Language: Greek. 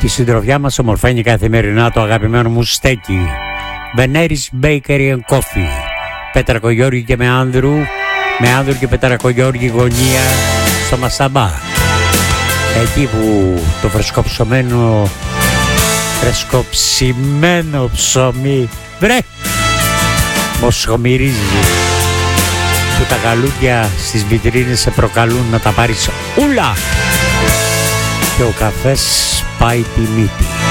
Τη συντροφιά μας ομορφαίνει καθημερινά το αγαπημένο μου στέκι. Βενέρης Bakery and Coffee. Πετρακογιώργη και με Άνδρου και Πετρακογιώργη γωνία στο Μασταμπά. Εκεί που το φρεσκοψημένο ψωμί μοσχομυρίζει, που τα γαλούκια στις βιτρίνες σε προκαλούν να τα πάρεις ούλα και ο καφές πάει τη μύτη.